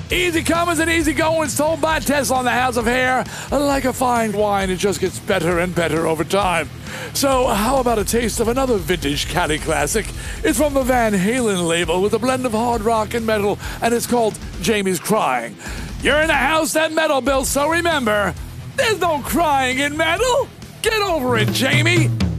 Easy comers and easy goings, told by Tesla on the House of Hair. Like a fine wine, it just gets better and better over time. So, how about a taste of another vintage Cali classic? It's from the Van Halen label with a blend of hard rock and metal, and it's called Jamie's Crying. You're in a house that metal built, so remember, there's no crying in metal. Get over it, Jamie.